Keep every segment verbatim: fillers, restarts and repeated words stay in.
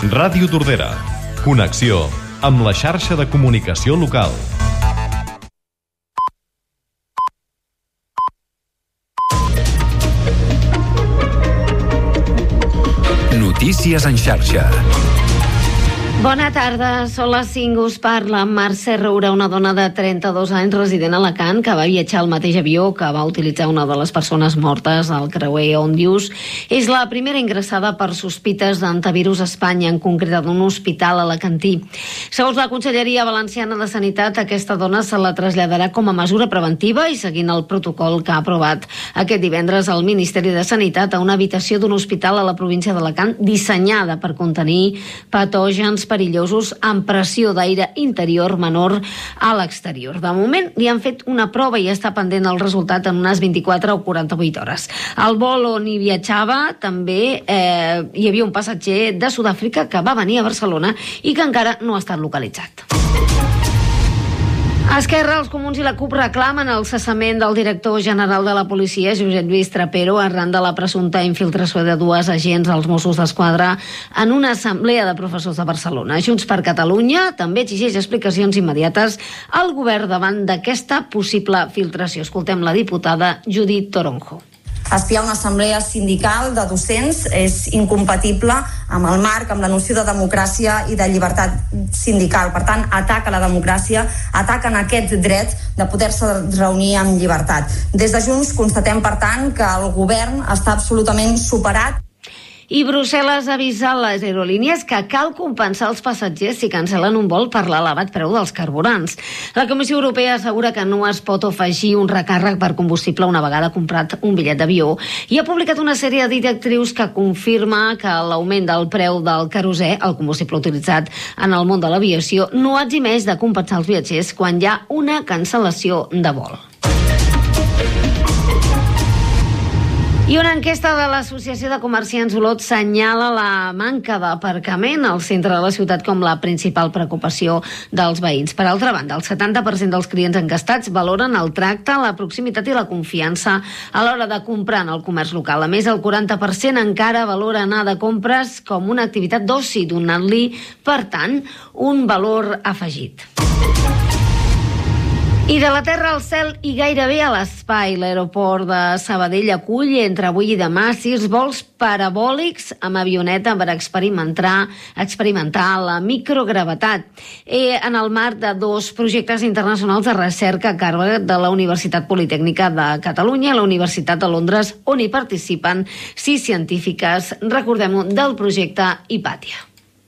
Ràdio Tordera. Connexió amb la xarxa de comunicació local. Notícies en xarxa. Bona tarda, són les cinc, us parla Mercè Roura, una dona de trenta-dos anys resident a Alacant que va viatjar al mateix avió que va utilitzar una de les persones mortes al creuer Òndius. És la primera ingressada per sospites d'antivirus a Espanya, en concret d'un hospital alacantí. Segons la Conselleria Valenciana de Sanitat, aquesta dona se la traslladarà com a mesura preventiva i seguint el protocol que ha aprovat aquest divendres el Ministeri de Sanitat a una habitació d'un hospital a la província d'Alacant dissenyada per contenir patògens perillosos amb pressió d'aire interior menor a l'exterior. De moment li han fet una prova i està pendent el resultat en unes vint-i-quatre o quaranta-vuit hores. Al vol on hi viatjava també eh, hi havia un passatger de Sud-àfrica que va venir a Barcelona i que encara no ha estat localitzat. Esquerra, els Comuns i la CUP reclamen el cessament del director general de la policia, Josep Lluís Trapero, arran de la presumpta infiltració de dues agents als Mossos d'Esquadra en una assemblea de professors de Barcelona. Junts per Catalunya també exigeix explicacions immediates al govern davant d'aquesta possible filtració. Escoltem la diputada Judit Toronjo. Espiar una assemblea sindical de docents és incompatible amb el marc, amb la noció de democràcia i de llibertat sindical. Per tant, ataca la democràcia, ataquen aquest dret de poder-se reunir amb llibertat. Des de Junts constatem, per tant, que el govern està absolutament superat. I Brussel·les avisa a les aerolínies que cal compensar els passatgers si cancel·len un vol per l'elevat preu dels carburants. La Comissió Europea assegura que no es pot afegir un recàrrec per combustible una vegada comprat un bitllet d'avió i ha publicat una sèrie de directrius que confirma que l'augment del preu del querosè, el combustible utilitzat en el món de l'aviació, no eximeix de compensar els viatgers quan hi ha una cancel·lació de vol. I una enquesta de l'Associació de Comerciants Olot senyala la manca d'aparcament al centre de la ciutat com la principal preocupació dels veïns. Per altra banda, el setanta per cent dels clients encastats valoren el tracte, la proximitat i la confiança a l'hora de comprar en el comerç local. A més, el quaranta per cent encara valora anar de compres com una activitat d'oci, donant-li, per tant, un valor afegit. I de la terra al cel i gairebé a l'espai, l'aeroport de Sabadell acull entre avui i demà sis vols parabòlics amb avioneta per experimentar, experimentar la microgravetat eh, en el marc de dos projectes internacionals de recerca a càrrec de la Universitat Politècnica de Catalunya i la Universitat de Londres, on hi participen sis científiques, recordem-ho, del projecte Hipàtia.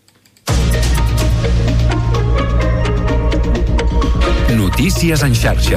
Notícies en xarxa.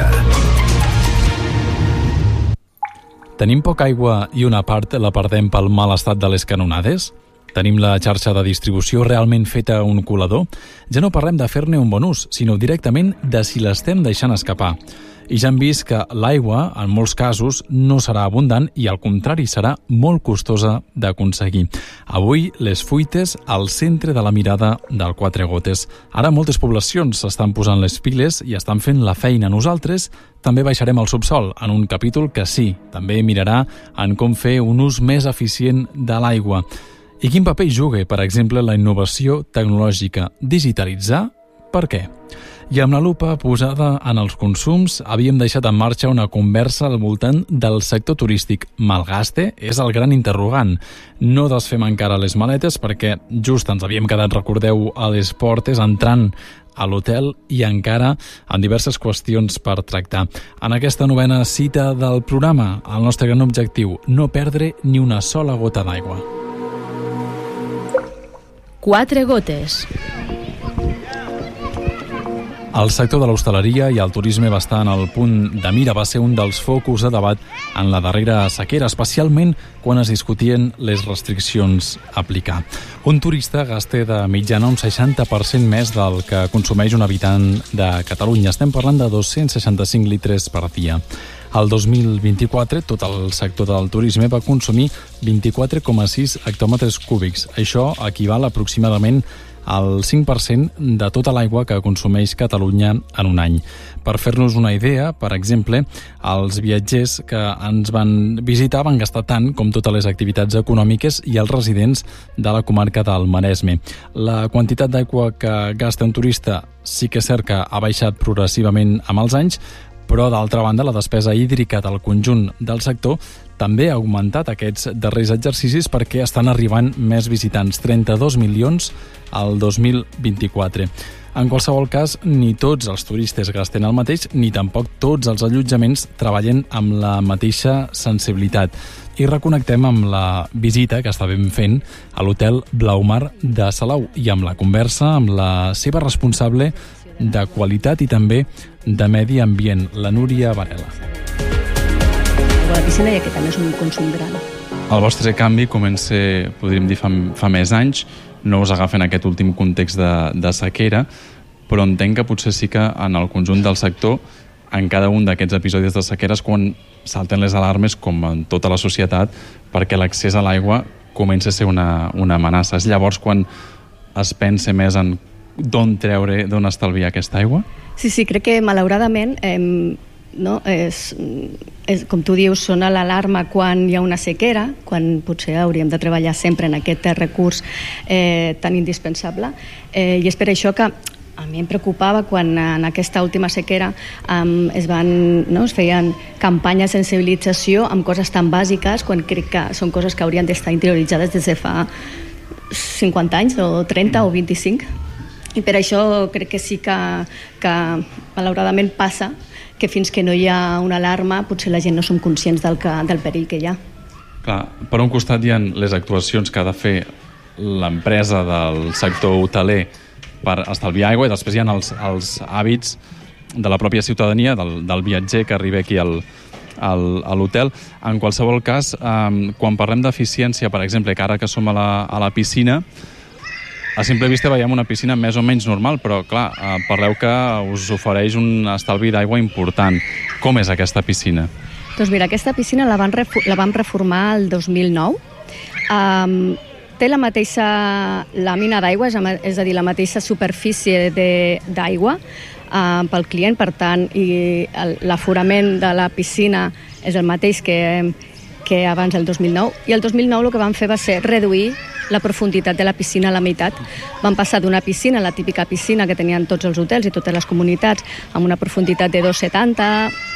Tenim poca aigua i una part la perdem pel mal estat de les canonades? Tenim la xarxa de distribució realment feta un colador? Ja no parlem de fer-ne un bon ús, sinó directament de si l'estem deixant escapar. I ja hem vist que l'aigua, en molts casos, no serà abundant i, al contrari, serà molt costosa d'aconseguir. Avui, les fuites al centre de la mirada del Quatre Gotes. Ara moltes poblacions s'estan posant les piles i estan fent la feina. Nosaltres també baixarem al subsol en un capítol que sí, també mirarà en com fer un ús més eficient de l'aigua. I quin paper juga, per exemple, la innovació tecnològica? Digitalitzar? Per què? I amb la lupa posada en els consums, havíem deixat en marxa una conversa al voltant del sector turístic. Malgaste és el gran interrogant. No desfem encara les maletes perquè just ens havíem quedat, recordeu, a les portes entrant a l'hotel i encara amb diverses qüestions per tractar. En aquesta novena cita del programa, el nostre gran objectiu, no perdre ni una sola gota d'aigua. Quatre gotes. El sector de l'hostaleria i el turisme va estar en el punt de mira, va ser un dels focus de debat en la darrera sequera, especialment quan es discutien les restriccions a aplicar. Un turista gasta de mitjana un seixanta per cent més del que consumeix un habitant de Catalunya. Estem parlant de dos-cents seixanta-cinc litres per dia. El dos mil vint-i-quatre, tot el sector del turisme va consumir vint-i-quatre coma sis hectòmetres cúbics. Això equival aproximadament el cinc per cent de tota l'aigua que consumeix Catalunya en un any. Per fer-nos una idea, per exemple, els viatgers que ens van visitar van gastar tant com totes les activitats econòmiques i els residents de la comarca del Maresme. La quantitat d'aigua que gasta un turista sí que és cert que ha baixat progressivament amb els anys, però d'altra banda la despesa hídrica del conjunt del sector també ha augmentat aquests darrers exercicis perquè estan arribant més visitants, trenta-dos milions al dos mil vint-i-quatre. En qualsevol cas, ni tots els turistes gasten el mateix, ni tampoc tots els allotjaments treballen amb la mateixa sensibilitat. I reconnectem amb la visita que estàvem fent a l'hotel Blaumar de Salou i amb la conversa amb la seva responsable de qualitat i també de medi ambient, la Núria Varela. La piscina i aquest també és un consum gran. El vostre canvi comença, podríem dir, fa, fa més anys, no us agafen aquest últim context de, de sequera, però entenc que potser sí que en el conjunt del sector, en cada un d'aquests episodis de sequera és quan salten les alarmes, com en tota la societat, perquè l'accés a l'aigua comença a ser una, una amenaça. És llavors quan es pensa més en d'on treure, d'on estalviar aquesta aigua? Sí, sí, crec que malauradament eh, no, és, és, com tu dius, sona l'alarma quan hi ha una sequera, quan potser hauríem de treballar sempre en aquest recurs eh, tan indispensable, eh, i és per això que a mi em preocupava quan en aquesta última sequera um, es, van, no, es feien campanyes de sensibilització amb coses tan bàsiques, quan crec que són coses que haurien d'estar interioritzades des de fa cinquanta anys o trenta o vint-i-cinc. I per això crec que sí que, que malauradament passa que fins que no hi ha una alarma potser la gent no som conscients del, que, del perill que hi ha. Clar, per un costat hi ha les actuacions que ha de fer l'empresa del sector hoteler per estalviar aigua i després hi ha els, els hàbits de la pròpia ciutadania, del, del viatger que arriba aquí al, al, a l'hotel. En qualsevol cas, eh, quan parlem d'eficiència, per exemple, que ara que som a la, a la piscina, a simple vista veiem una piscina més o menys normal, però clar, eh, parleu que us ofereix un estalvi d'aigua important. Com és aquesta piscina? Doncs mira, aquesta piscina la van, la van reformar el dos mil nou. Um, té la mateixa làmina d'aigua, és a dir, la mateixa superfície d'aigua uh, pel client, per tant, i l'aforament de la piscina és el mateix que, que abans del dos mil nou. I el dos mil nou el que van fer va ser reduir la profunditat de la piscina a la meitat. Van passar d'una piscina, la típica piscina que tenien tots els hotels i totes les comunitats, amb una profunditat de dos coma setanta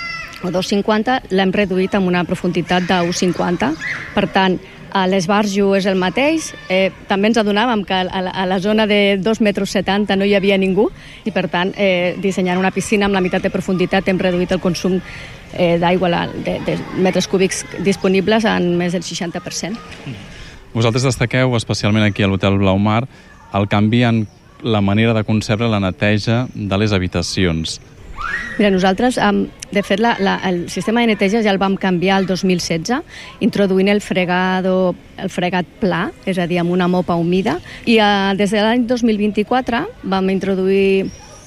o dos coma cinquanta, l'hem reduït amb una profunditat de un coma cinquanta. Per tant, a l'esbarjo és el mateix. Eh, també ens adonàvem que a la, a la zona de dos metres setanta no hi havia ningú i, per tant, eh, dissenyant una piscina amb la meitat de profunditat hem reduït el consum eh, d'aigua de, de metres cúbics disponibles en més del seixanta per cent. Vosaltres destaqueu, especialment aquí a l'Hotel Blaumar, el canvi en la manera de concebre la neteja de les habitacions. Mira, nosaltres, de fet, la, la, el sistema de neteja ja el vam canviar el dos mil setze, introduint el fregado, el fregat pla, és a dir, amb una mopa humida, i eh, des de l'any dos mil vint-i-quatre vam introduir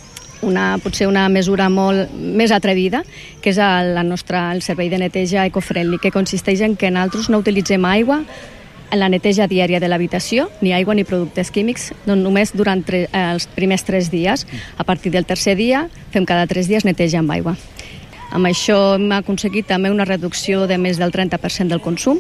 una, potser una mesura molt més atrevida, que és el, la nostra, el servei de neteja ecofriendly, que consisteix en que nosaltres no utilitzem aigua en la neteja diària de l'habitació, ni aigua ni productes químics, doncs només durant tre, eh, els primers tres dies. A partir del tercer dia fem cada tres dies neteja amb aigua. Amb això hem aconseguit també una reducció de més del trenta per cent del consum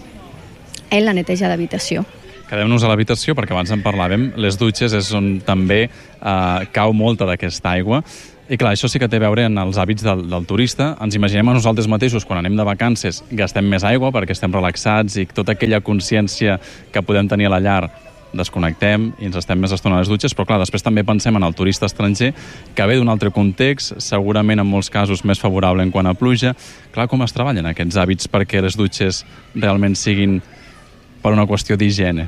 en la neteja d'habitació. Quedem-nos a l'habitació, perquè abans en parlàvem, les dutxes és on també eh, cau molta d'aquesta aigua. I clar, això sí que té a veure en els hàbits del, del turista. Ens imaginem a nosaltres mateixos, quan anem de vacances, gastem més aigua perquè estem relaxats i tota aquella consciència que podem tenir a la llar desconnectem i ens estem més estona a les dutxes, però clar, després també pensem en el turista estranger que ve d'un altre context, segurament en molts casos més favorable en quant a pluja. Clar, com es treballen aquests hàbits perquè les dutxes realment siguin per una qüestió d'higiene?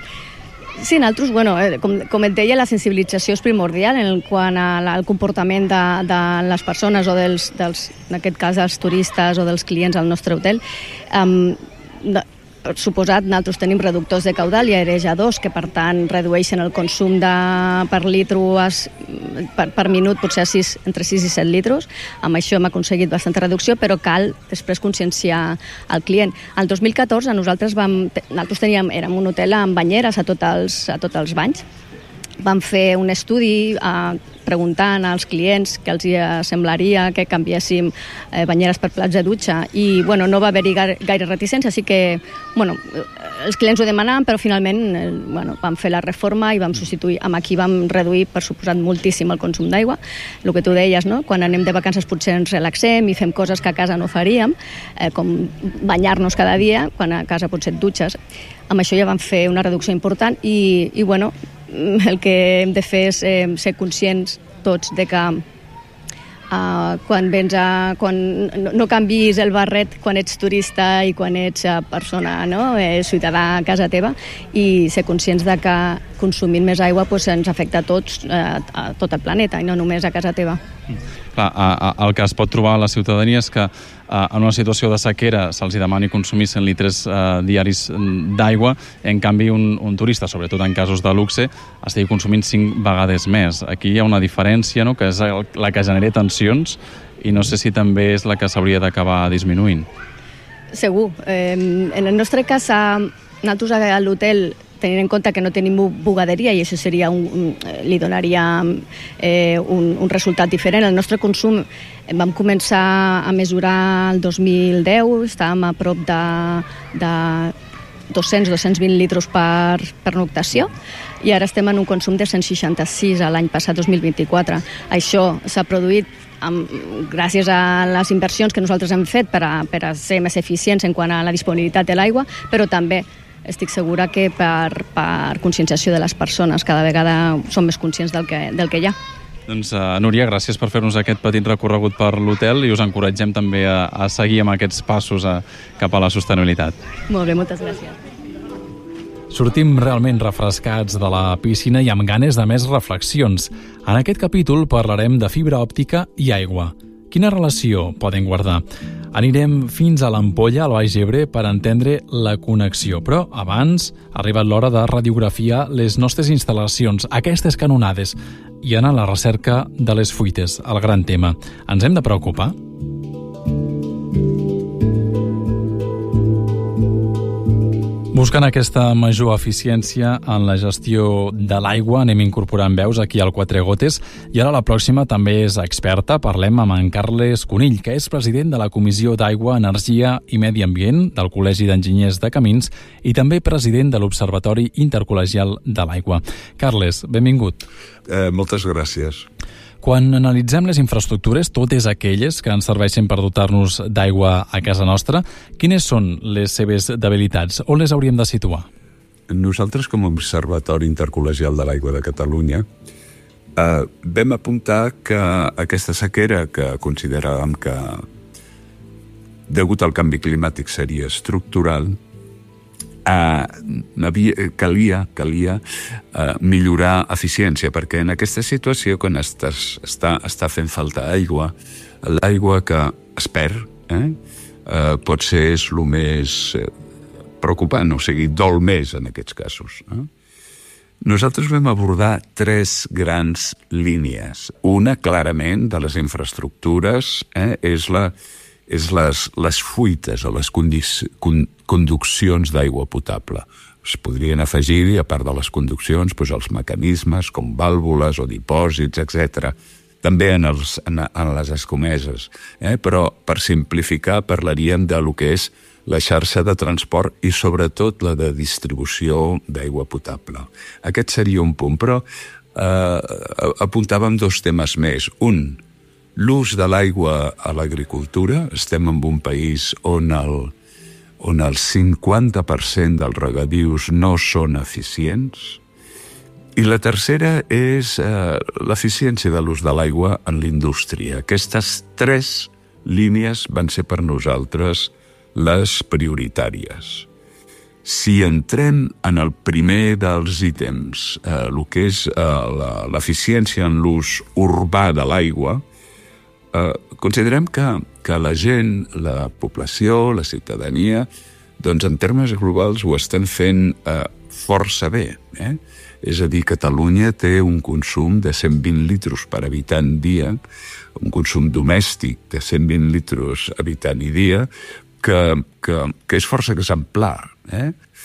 Sí, nosaltres, bueno, com, com et deia, la sensibilització és primordial en quant al comportament de, de les persones o dels, dels, en aquest cas, dels turistes o dels clients al nostre hotel. Um, de, per suposat, nosaltres tenim reductors de caudal i aerejadors que, per tant, redueixen el consum de, per litre per, per minut, potser a sis, entre sis i set litres. Amb això hem aconseguit bastanta reducció, però cal després conscienciar el client. El dos mil catorze nosaltres, vam, nosaltres teníem, érem un hotel amb banyeres a tots els, a tots els banys, vam fer un estudi eh, preguntant als clients què els semblaria que canviéssim eh, banyeres per plats de dutxa i bueno, no va haver-hi gaire, gaire reticència, així que bueno, els clients ho demanaven, però finalment eh, bueno, vam fer la reforma i vam substituir, amb aquí vam reduir per suposat moltíssim el consum d'aigua, el que tu deies, no? Quan anem de vacances potser ens relaxem i fem coses que a casa no faríem, eh, com banyar-nos cada dia, quan a casa potser et dutxes. Amb això ja vam fer una reducció important i, i bueno, el que hem de fer és eh, ser conscients tots de que uh, quan vens a... Quan no, no canvis el barret quan ets turista i quan ets uh, persona, no? eh, ciutadà a casa teva, i ser conscients de que consumint més aigua pues, ens afecta a tots, uh, a tot el planeta, i no només a casa teva. Clar, el que es pot trobar a la ciutadania és que en una situació de sequera se'ls demani consumir cent litres eh, diaris d'aigua, en canvi un, un turista, sobretot en casos de luxe, estigui consumint cinc vegades més. Aquí hi ha una diferència, no?, que és la que genera tensions i no sé si també és la que s'hauria d'acabar disminuint. Segur. Eh, en el nostre cas, a, nosaltres a l'hotel, tenint en compte que no tenim bugaderia i això seria un, un, li donaria eh, un, un resultat diferent. El nostre consum vam començar a mesurar el dos mil deu, estàvem a prop de, de dos-cents a dos-cents vint litres per, per noctació i ara estem en un consum de cent seixanta-sis a l'any passat, dos mil vint-i-quatre. Això s'ha produït amb, gràcies a les inversions que nosaltres hem fet per a, per a ser més eficients en quant a la disponibilitat de l'aigua, però també estic segura que per, per conscienciació de les persones cada vegada som més conscients del que, del que hi ha. Doncs, uh, Núria, gràcies per fer-nos aquest petit recorregut per l'hotel i us encoratgem també a, a seguir amb aquests passos a, cap a la sostenibilitat. Molt bé, moltes gràcies. Sortim realment refrescats de la piscina i amb ganes de més reflexions. En aquest capítol parlarem de fibra òptica i aigua. Quina relació poden guardar? Anirem fins a l'Ampolla, al Baix Ebre, per entendre la connexió. Però abans ha arribat l'hora de radiografiar les nostres instal·lacions, aquestes canonades, i anar a la recerca de les fuites, el gran tema. Ens hem de preocupar? Buscant aquesta major eficiència en la gestió de l'aigua, anem incorporant veus aquí al Quatre Gotes i ara la pròxima també és experta. Parlem amb en Carles Conill, que és president de la Comissió d'Aigua, Energia i Medi Ambient del Col·legi d'Enginyers de Camins i també president de l'Observatori Intercol·legial de l'Aigua. Carles, benvingut. Eh, moltes gràcies. Quan analitzem les infraestructures, totes aquelles que ens serveixen per dotar-nos d'aigua a casa nostra, quines són les seves debilitats? On les hauríem de situar? Nosaltres, com a Observatori Intercol·legial de l'Aigua de Catalunya, eh, vam apuntar que aquesta sequera, que consideràvem que degut al canvi climàtic seria estructural, Uh, havia, calia, calia uh, millorar eficiència, perquè en aquesta situació, quan estàs, està, està fent falta aigua, l'aigua que es perd eh, uh, pot ser és el més uh, preocupant, o sigui, dol més en aquests casos. Eh? Nosaltres vam abordar tres grans línies. Una, clarament, de les infraestructures, eh, és la és les, les fuites o les condic- con, conduccions d'aigua potable. Es podrien afegir, a part de les conduccions, doncs els mecanismes com vàlvules o dipòsits, etcètera. També en, els, en, en les escomeses. Eh? Però, per simplificar, parlaríem de lo que és la xarxa de transport i, sobretot, la de distribució d'aigua potable. Aquest seria un punt, però eh, apuntàvem dos temes més. Un, l'ús de l'aigua a l'agricultura. Estem en un país on el, on el cinquanta per cent dels regadius no són eficients. I la tercera és eh, l'eficiència de l'ús de l'aigua en l'indústria. Aquestes tres línies van ser per nosaltres les prioritàries. Si entrem en el primer dels ítems, eh, el que és eh, l'eficiència en l'ús urbà de l'aigua, Uh, considerem que, que la gent, la població, la ciutadania, doncs en termes globals ho estan fent uh, força bé. Eh? És a dir, Catalunya té un consum de cent vint litres per habitant dia, un consum domèstic de cent vint litres habitant i dia, que, que, que és força exemplar. Eh?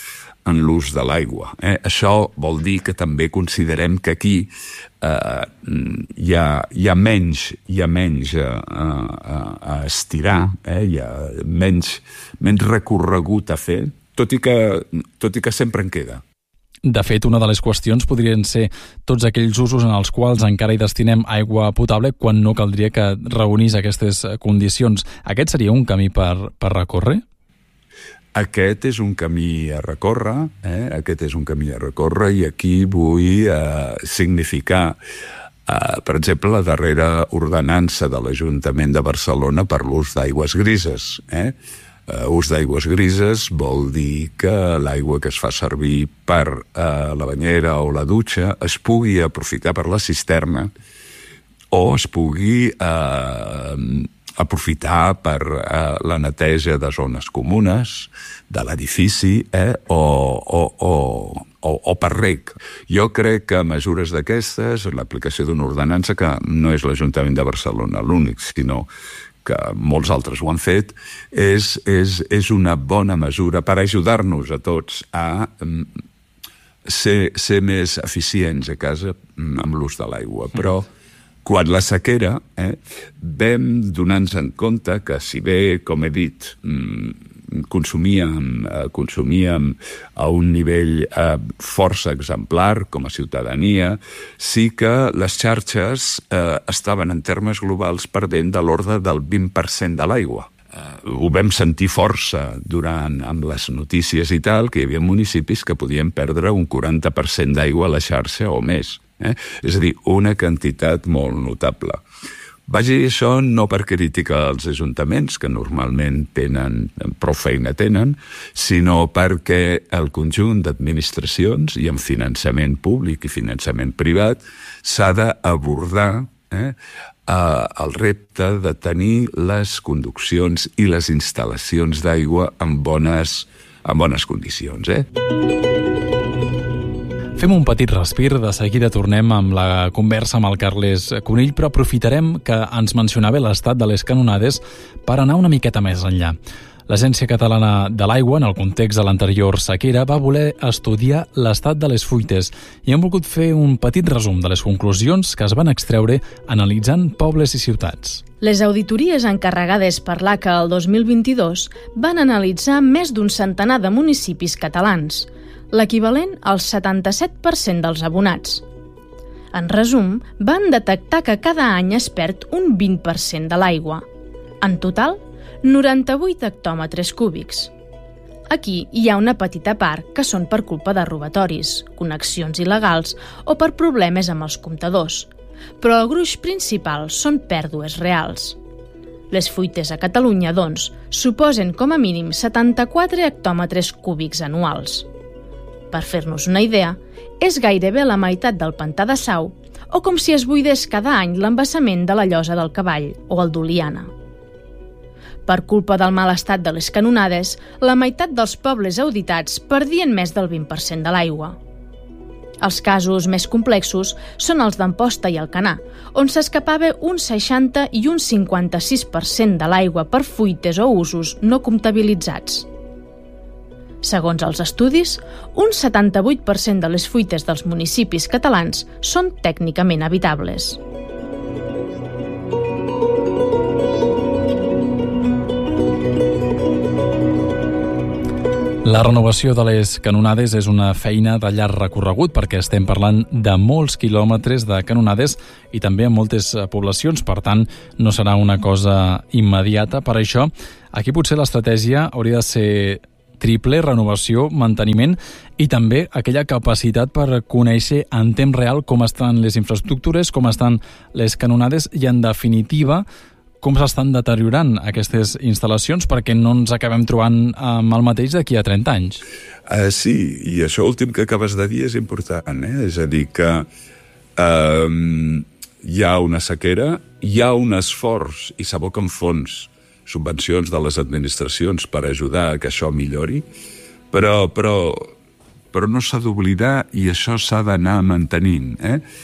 en l'ús de l'aigua. Eh? Això vol dir que també considerem que aquí eh, hi, ha, hi ha menys, hi ha menys a, a, a estirar, eh? Hi ha menys, menys recorregut a fer, tot i que, tot i que sempre en queda. De fet, una de les qüestions podrien ser tots aquells usos en els quals encara hi destinem aigua potable quan no caldria que reunís aquestes condicions. Aquest seria un camí per, per recórrer? Aquest és un camí a recórrer, eh? Aquest és un camí a recórrer i aquí vull eh, significar, eh, per exemple, la darrera ordenança de l'Ajuntament de Barcelona per l'ús d'aigües grises, eh? Uh, ús d'aigües grises vol dir que l'aigua que es fa servir per uh, la banyera o la dutxa es pugui aprofitar per la cisterna o es pugui uh, aprofitar per uh, la neteja de zones comunes, de l'edifici, eh? o, o, o, o, o per reg. Jo crec que mesures d'aquestes, l'aplicació d'una ordenança, que no és l'Ajuntament de Barcelona l'únic, sinó que molts altres ho han fet, és, és, és una bona mesura per ajudar-nos a tots a um, ser, ser més eficients a casa amb l'ús de l'aigua. Però quan la sequera, eh, vam donar-nos en compte que si bé, com he dit, consumíem, eh, consumíem a un nivell eh, força exemplar com a ciutadania, sí que les xarxes eh, estaven en termes globals perdent de l'ordre del vint per cent de l'aigua. Eh, ho vam sentir força durant amb les notícies i tal, que hi havia municipis que podien perdre un quaranta per cent d'aigua a la xarxa o més. Eh? És a dir, una quantitat molt notable. Vaig dir això no per criticar els ajuntaments, que normalment tenen, prou feina tenen, sinó perquè el conjunt d'administracions i amb finançament públic i finançament privat s'ha d'abordar eh, el repte de tenir les conduccions i les instal·lacions d'aigua en bones, en bones condicions. Eh? Fem un petit respir, de seguida tornem amb la conversa amb el Carles Conill, però aprofitarem que ens mencionava l'estat de les canonades per anar una miqueta més enllà. L'Agència Catalana de l'Aigua, en el context de l'anterior sequera, va voler estudiar l'estat de les fuites i hem volgut fer un petit resum de les conclusions que es van extreure analitzant pobles i ciutats. Les auditories encarregades per l'A C A el dos mil vint-i-dos van analitzar més d'un centenar de municipis catalans, l'equivalent al setanta-set per cent dels abonats. En resum, van detectar que cada any es perd un vint per cent de l'aigua. En total, noranta-vuit hectòmetres cúbics. Aquí hi ha una petita part que són per culpa de robatoris, connexions il·legals o per problemes amb els comptadors, però el gruix principal són pèrdues reals. Les fuites a Catalunya, doncs, suposen com a mínim setanta-quatre hectòmetres cúbics anuals. Per fer-nos una idea, és gairebé la meitat del pantà de Sau o com si es buidés cada any l'embassament de la Llosa del Cavall o el d'Oliana. Per culpa del mal estat de les canonades, la meitat dels pobles auditats perdien més del vint per cent de l'aigua. Els casos més complexos són els d'Amposta i Alcanar, on s'escapava un seixanta i un cinquanta-sis per cent de l'aigua per fuites o usos no comptabilitzats. Segons els estudis, un setanta-vuit per cent de les fuites dels municipis catalans són tècnicament habitables. La renovació de les canonades és una feina de llarg recorregut perquè estem parlant de molts quilòmetres de canonades i també en moltes poblacions, per tant, no serà una cosa immediata. Per això, aquí potser l'estratègia hauria de ser triple, renovació, manteniment i també aquella capacitat per conèixer en temps real com estan les infraestructures, com estan les canonades i, en definitiva, com s'estan deteriorant aquestes instal·lacions perquè no ens acabem trobant amb el mateix d'aquí a trenta anys. Uh, sí, i això últim que acabes de dir és important, eh? És a dir, que uh, hi ha una sequera, hi ha un esforç i s'aboquen fons, subvencions de les administracions per ajudar a que això millori, però, però, però no s'ha d'oblidar i això s'ha d'anar mantenint. Eh?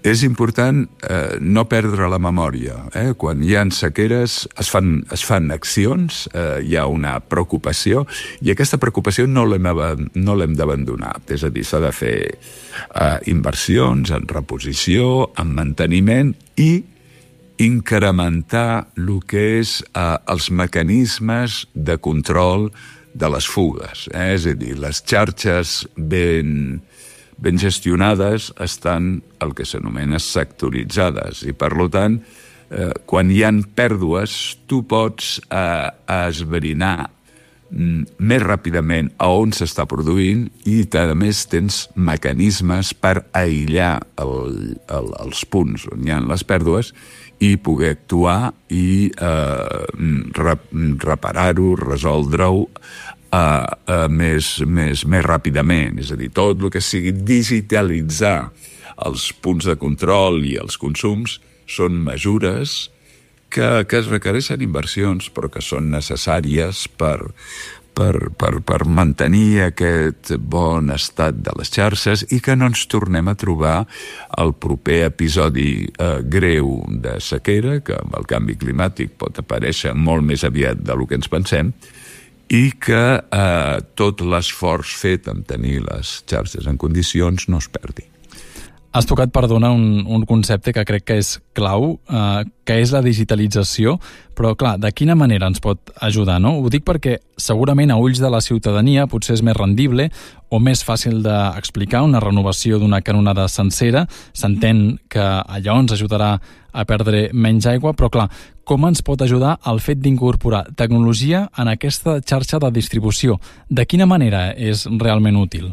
és important eh, no perdre la memòria. Eh? Quan hi ha sequeres es fan, es fan accions, eh, hi ha una preocupació, i aquesta preocupació no l'hem, no l'hem d'abandonar. És a dir, s'ha de fer eh, inversions en reposició, en manteniment i incrementar el que és eh, els mecanismes de control de les fugues. Eh? És a dir, les xarxes ben... ben gestionades estan el que s'anomena sectoritzades i, per tant, eh, quan hi ha pèrdues, tu pots eh, esbrinar mm, més ràpidament a on s'està produint i, a més, tens mecanismes per aïllar el, el, els punts on hi ha les pèrdues i poder actuar i eh, reparar-ho, resoldre-ho Uh, uh, més, més, més ràpidament. És a dir, tot el que sigui digitalitzar els punts de control i els consums són mesures que, que es requereixen inversions, però que són necessàries per, per, per, per mantenir aquest bon estat de les xarxes i que no ens tornem a trobar el proper episodi uh, greu de sequera, que amb el canvi climàtic pot aparèixer molt més aviat del que ens pensem, i que eh, tot l'esforç fet en tenir les xarxes en condicions no es perdi. Has tocat, perdona, un, un concepte que crec que és clau, eh, que és la digitalització, però clar, de quina manera ens pot ajudar, no? Ho dic perquè segurament a ulls de la ciutadania potser és més rendible o més fàcil d'explicar una renovació d'una canonada sencera, s'entén que allò ens ajudarà a perdre menys aigua, però clar, com ens pot ajudar el fet d'incorporar tecnologia en aquesta xarxa de distribució? De quina manera és realment útil?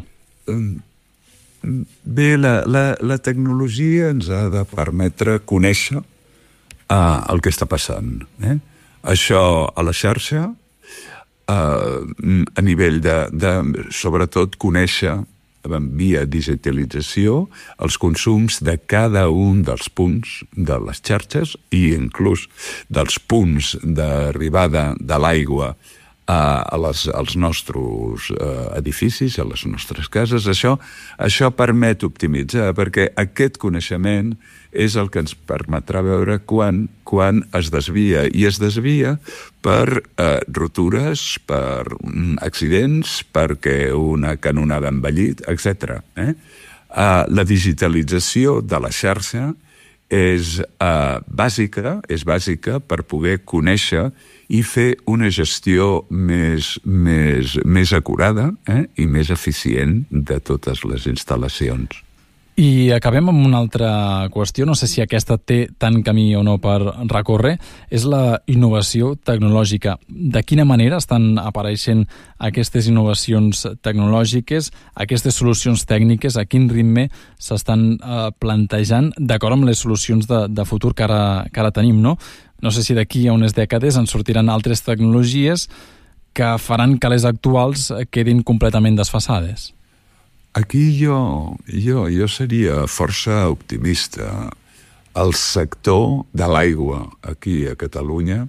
Bé, la, la, la tecnologia ens ha de permetre conèixer uh, el que està passant. Eh? Això a la xarxa, uh, a nivell de, de, sobretot, conèixer via digitalització els consums de cada un dels punts de les xarxes i inclús dels punts d'arribada de l'aigua a, a les, als nostres uh, edificis, a les nostres cases. Això, això permet optimitzar, perquè aquest coneixement és el que ens permetrà veure quan, quan es desvia. I es desvia per eh, rotures, per mm, accidents, perquè una canonada ha envellit, etcètera. Eh? Eh, la digitalització de la xarxa és eh, bàsica, és bàsica per poder conèixer i fer una gestió més, més, més acurada eh? i més eficient de totes les instal·lacions. I acabem amb una altra qüestió, no sé si aquesta té tant camí o no per recórrer, és la innovació tecnològica. De quina manera estan apareixent aquestes innovacions tecnològiques, aquestes solucions tècniques, a quin ritme s'estan eh, plantejant d'acord amb les solucions de, de futur que ara, que ara tenim, no? No sé si d'aquí a unes dècades ens sortiran altres tecnologies que faran que les actuals quedin completament desfasades. Aquí jo, jo, jo seria força optimista. El sector de l'aigua aquí a Catalunya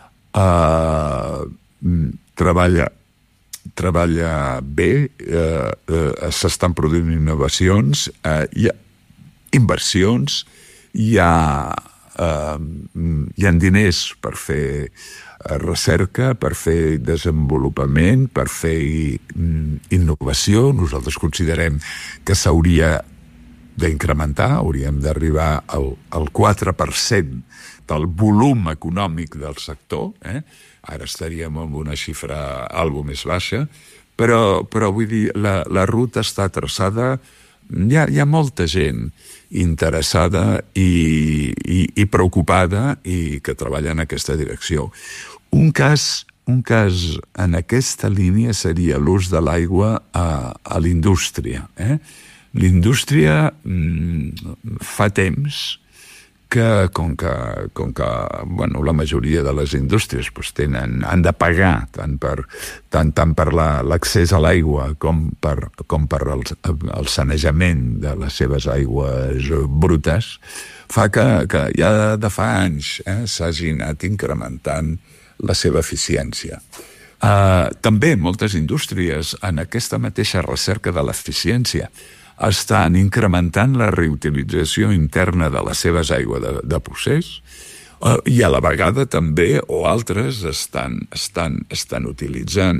eh, treballa, treballa bé, eh, eh, s'estan produint innovacions, eh, hi ha inversions, hi ha, eh, hi ha diners per fer recerca, per fer desenvolupament, per fer innovació. Nosaltres considerem que s'hauria d'incrementar, hauríem d'arribar al, al quatre per cent del volum econòmic del sector. Eh? Ara estaríem amb una xifra algo més baixa, però, però vull dir, la, la ruta està traçada. Hi ha, hi ha molta gent interessada i, i, i preocupada i que treballa en aquesta direcció. Un cas, un cas en aquesta línia seria l'ús de l'aigua a, a l'indústria. Eh? L'indústria mm, fa temps que, com que, com que bueno, la majoria de les indústries pues, tenen, han de pagar tant per, tant, tant per la, l'accés a l'aigua com per, com per el, el sanejament de les seves aigües brutes, fa que, que ja de fa anys eh, s'hagi anat incrementant la seva eficiència. Uh, també moltes indústries en aquesta mateixa recerca de l'eficiència estan incrementant la reutilització interna de les seves aigües de, de procés, eh, i a la vegada també, o altres, estan, estan, estan utilitzant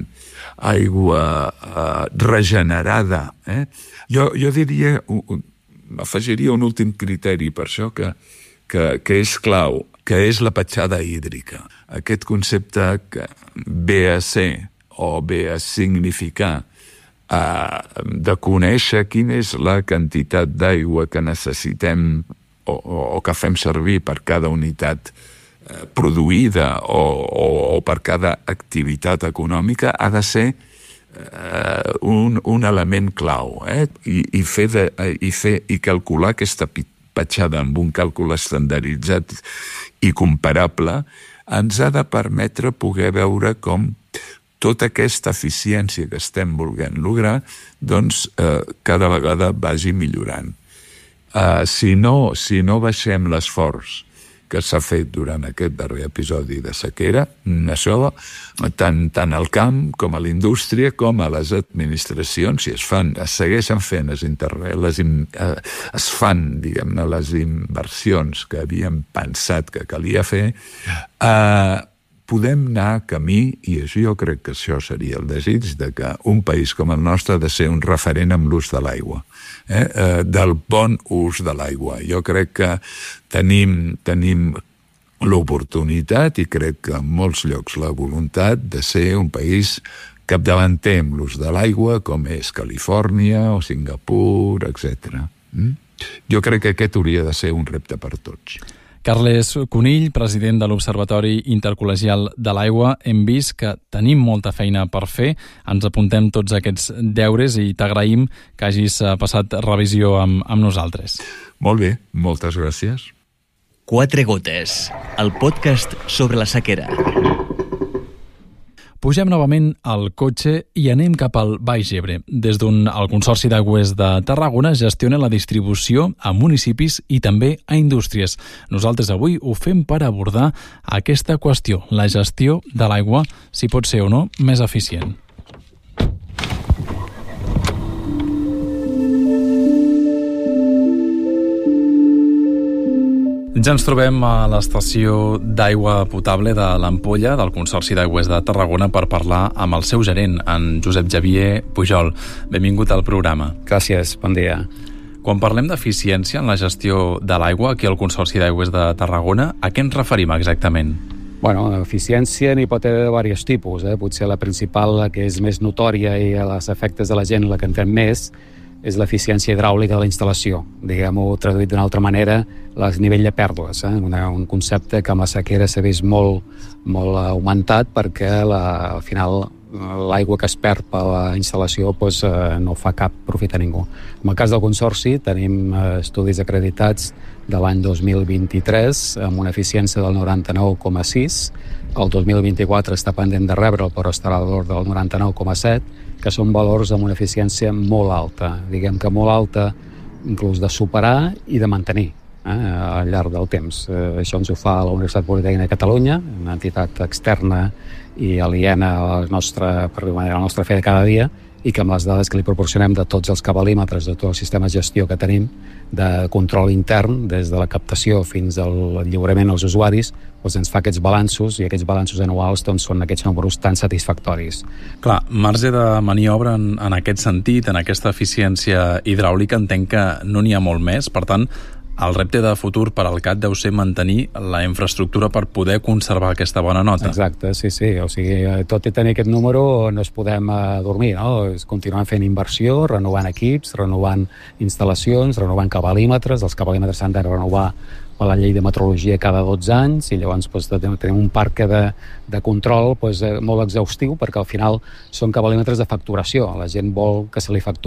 aigua eh, regenerada. Eh? Jo, jo diria, afegiria un últim criteri per això que, que, que és clau, que és la petjada hídrica. Aquest concepte que ve a ser o ve a significar eh, de conèixer quina és la quantitat d'aigua que necessitem o, o, o que fem servir per cada unitat eh, produïda o, o, o per cada activitat econòmica ha de ser eh, un, un element clau, eh? I, i, fer de, i, fer, i calcular aquesta petjada amb un càlcul estandarditzat i comparable ens ha de permetre poder veure com tota aquesta eficiència que estem volent lograr, doncs eh, cada vegada vagi millorant. Eh, si no, si no baixem l'esforç que s'ha fet durant aquest darrer episodi de sequera, això, tant, tant al camp com a la indústria com a les administracions, si es fan, es segueixen fent les interve- les in, eh, es fan, diguem-ne, les inversions que havíem pensat que calia fer, eh, podem anar camí, i això jo crec que això seria el desig, de que un país com el nostre ha de ser un referent amb l'ús de l'aigua, eh? Eh, del bon ús de l'aigua. Jo crec que tenim, tenim l'oportunitat, i crec que en molts llocs la voluntat, de ser un país capdavanter amb l'ús de l'aigua, com és Califòrnia o Singapur, etcètera. Mm? Jo crec que aquest hauria de ser un repte per tots. Carles Conill, president de l'Observatori Intercol·legial de l'Aigua, hem vist que tenim molta feina per fer, ens apuntem tots aquests deures i t'agraïm que hagis passat revisió amb, amb nosaltres. Molt bé, moltes gràcies. Quatre gotes, el podcast sobre la sequera. Pugem novament al cotxe i anem cap al Baix Ebre. Des d'on el Consorci d'Aigües de Tarragona gestiona la distribució a municipis i també a indústries. Nosaltres avui ho fem per abordar aquesta qüestió, la gestió de l'aigua, si pot ser o no més eficient. Ja ens trobem a l'estació d'aigua potable de l'Ampolla del Consorci d'Aigües de Tarragona per parlar amb el seu gerent, en Josep Xavier Pujol. Benvingut al programa. Gràcies, bon dia. Quan parlem d'eficiència en la gestió de l'aigua aquí al Consorci d'Aigües de Tarragona, a què ens referim exactament? Bueno, eficiència n'hi pot haver de diversos tipus. Eh? Potser la principal, la que és més notòria i a les efectes de la gent la que en fem més, és l'eficiència hidràulica de la instal·lació. Diguem-ho traduït d'una altra manera, el nivell de pèrdues. Eh? Una, un concepte que amb la sequera s'ha vist molt, molt augmentat perquè la, al final l'aigua que es perd per la instal·lació doncs, eh, no fa cap profit a ningú. En el cas del Consorci tenim eh, estudis acreditats de l'any dos mil vint-i-tres amb una eficiència del noranta-nou coma sis. El dos mil vint-i-quatre està pendent de rebre'l, però estarà a l'ordre del noranta-nou coma set, que són valors amb una eficiència molt alta, diguem que molt alta, inclús de superar i de mantenir eh, al llarg del temps. Eh, això ens ho fa la Universitat Politècnica de Catalunya, una entitat externa i aliena a la nostra, per dir-ho manera, a la nostra fe de cada dia, i que amb les dades que li proporcionem de tots els cabalímetres, de tot el sistema de gestió que tenim, de control intern, des de la captació fins al lliurament als usuaris, doncs ens fa aquests balanços, i aquests balanços anuals doncs, són aquests números tan satisfactoris. Clar, marge de maniobra en, en aquest sentit, en aquesta eficiència hidràulica, entenc que no n'hi ha molt més, per tant, el repte de futur per al C A T deu ser mantenir la infraestructura per poder conservar aquesta bona nota. Exacte, sí, sí. O sigui, tot i tenir aquest número no es podem uh, dormir, no? Continuem fent inversió, renovant equips, renovant instal·lacions, renovant cabalímetres. Els cabalímetres s'han de renovar per la llei de metrologia cada dotze anys, i llavors doncs, tenim un parc de, de control doncs, molt exhaustiu, perquè al final són cabalímetres de facturació. La gent vol que se li facturi